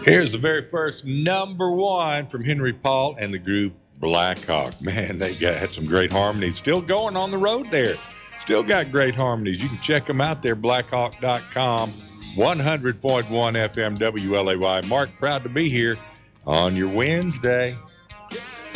Here's the very first number one from Henry Paul and the group Blackhawk. Man, had some great harmonies. Still going on the road there. Still got great harmonies. You can check them out there, blackhawk.com. 100.1 FM WLAY. Mark, proud to be here on your Wednesday.